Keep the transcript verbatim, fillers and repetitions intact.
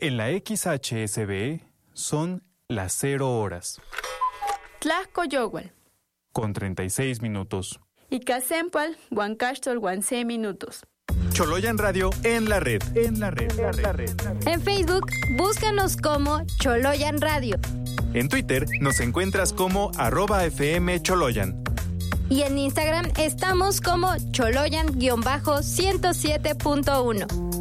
En la X H S B son las cero horas. Tlajcoyohual. Con treinta y seis minutos. Y Casempual, Huancastol, Huancé minutos. Choloyan Radio en la red. En la red. En la red. En Facebook, búscanos como Choloyan Radio. En Twitter nos encuentras como arroba F M Choloyan. Y en Instagram estamos como Choloyan ciento siete punto uno.